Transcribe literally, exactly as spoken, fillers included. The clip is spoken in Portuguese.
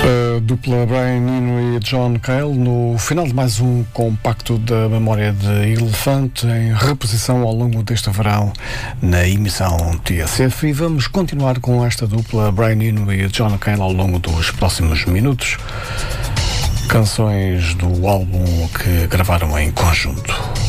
A dupla Brian Eno e John Cale no final de mais um compacto da memória de Elefante em reposição ao longo deste verão na emissão T S F, e vamos continuar com esta dupla Brian Eno e John Cale ao longo dos próximos minutos. Canções do álbum que gravaram em conjunto.